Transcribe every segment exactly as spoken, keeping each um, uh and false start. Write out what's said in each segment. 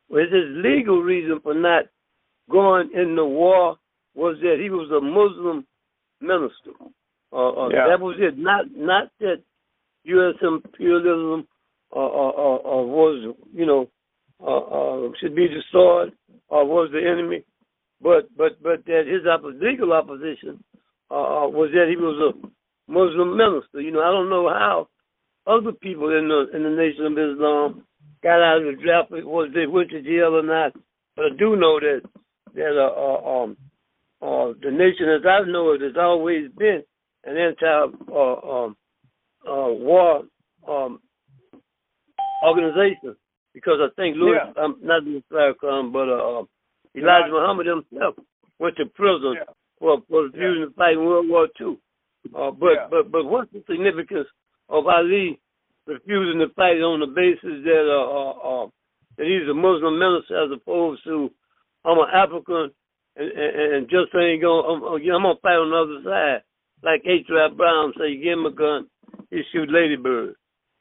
Well, his legal reason for not going in the war was that he was a Muslim minister. Uh, uh, yeah. That was it. Not not that U S imperialism uh, uh, uh, uh, was, you know, uh, uh, should be destroyed or was the enemy, but but but that his oppo- legal opposition uh, was that he was a Muslim minister. You know, I don't know how other people in the in the Nation of Islam got out of the draft, was they went to jail or not, but I do know that that uh, uh, um, uh, the nation, as I know it, has always been an anti uh, um, uh, war um, organization, because I think Louis, yeah. um, not Louis Farrakhan, but uh, Elijah Muhammad himself went to prison yeah. for, for refusing yeah. to fight in World War Two. Uh, but, yeah. but but what's the significance of Ali refusing to fight on the basis that uh, uh, uh, that he's a Muslim minister, as opposed to I'm an African and, and, and just ain't going I'm, I'm gonna fight on the other side, like H. Rap Brown say, you give him a gun, he shoot Ladybird.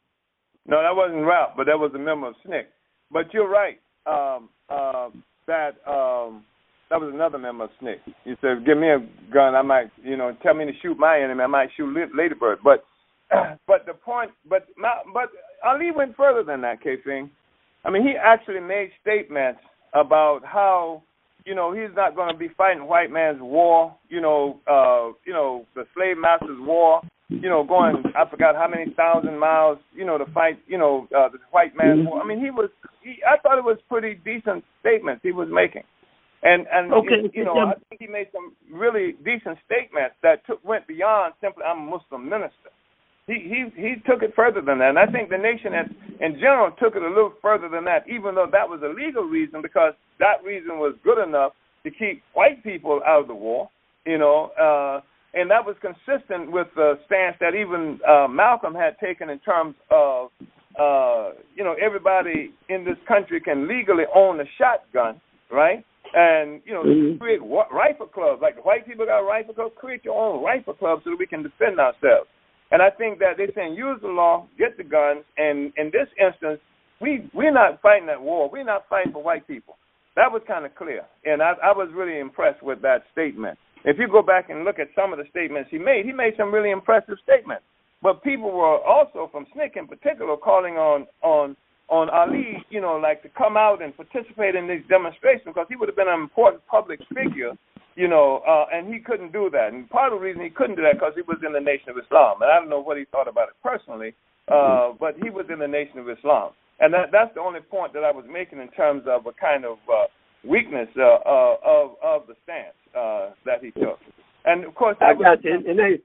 No, that wasn't Ralph, but that was a member of S N C C. But you're right. Um, uh, that um, that was another member of S N C C. He said, "Give me a gun, I might, you know, tell me to shoot my enemy, I might shoot Ladybird." But but the point, but but Ali went further than that, K-Fing. I mean, he actually made statements about how, you know, he's not going to be fighting white man's war, you know, uh, you know, the slave master's war. You know, going, I forgot how many thousand miles, you know, to fight, you know, uh, the white man's war. I mean, he was, he, I thought it was pretty decent statements he was making. And, and okay. it, you know, I think he made some really decent statements that took, went beyond simply, I'm a Muslim minister. He, he, he took it further than that. And I think the nation as, in general took it a little further than that, even though that was a legal reason, because that reason was good enough to keep white people out of the war, you know, uh, and that was consistent with the stance that even uh, Malcolm had taken in terms of, uh, you know, everybody in this country can legally own a shotgun, right? And, you know, mm-hmm. create rifle clubs. Like the white people got rifle clubs, create your own rifle club so that we can defend ourselves. And I think that they're saying use the law, get the guns, and in this instance, we, we're not fighting that war. We're not fighting for white people. That was kind of clear. And I, I was really impressed with that statement. If you go back and look at some of the statements he made, he made some really impressive statements. But people were also, from S N C C in particular, calling on on on Ali, you know, like to come out and participate in these demonstrations, because he would have been an important public figure, you know, uh, and he couldn't do that. And part of the reason he couldn't do that because he was in the Nation of Islam. And I don't know what he thought about it personally, uh, but he was in the Nation of Islam. And that, that's the only point that I was making in terms of a kind of uh, weakness uh, uh, of of the stance uh, that he took. And of course, I was, got you. And they,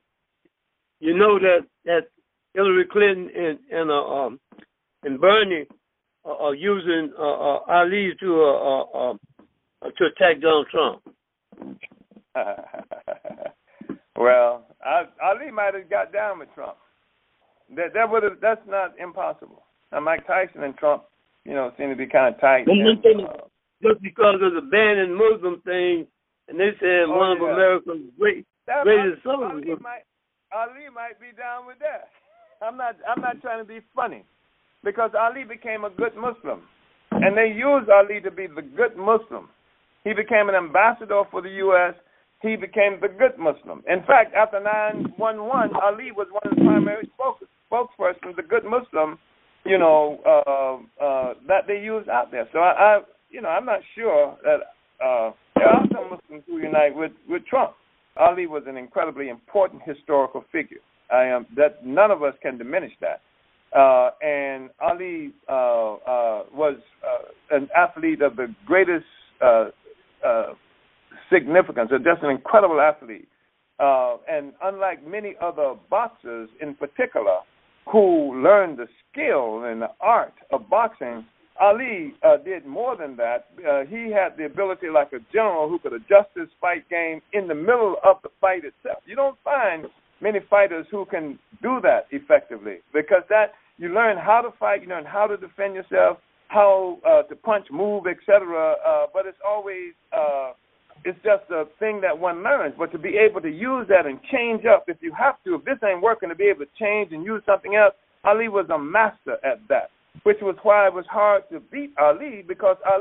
you know that that Hillary Clinton and and uh, um and Bernie are, are using uh, uh, Ali to uh, uh, uh, to attack Donald Trump. Well, I, Ali might have got down with Trump. That that would have. That's not impossible. Now, Mike Tyson and Trump, you know, seem to be kind of tight. And, uh, just because of the banning Muslim thing, and they said oh, one yeah. of America's great, that greatest might, soldiers. Ali might, Ali might be down with that. I'm not. I'm not trying to be funny, because Ali became a good Muslim, and they used Ali to be the good Muslim. He became an ambassador for the U S He became the good Muslim. In fact, after nine one one, Ali was one of the primary spokes, spokespersons, the good Muslim, you know, uh, uh, that they used out there. So I, I, you know, I'm not sure that uh, there are some Muslims who unite with, with Trump. Ali was an incredibly important historical figure. I am that none of us can diminish that. Uh, and Ali uh, uh, was uh, an athlete of the greatest uh, uh, significance, just an incredible athlete. Uh, and unlike many other boxers in particular who learned the skill and the art of boxing, Ali uh, did more than that. Uh, he had the ability, like a general, who could adjust his fight game in the middle of the fight itself. You don't find many fighters who can do that effectively, because that you learn how to fight, you learn how to defend yourself, how uh, to punch, move, et cetera. Uh, but it's always uh, it's just a thing that one learns. But to be able to use that and change up, if you have to, if this ain't working, to be able to change and use something else, Ali was a master at that, which was why it was hard to beat Ali, because Ali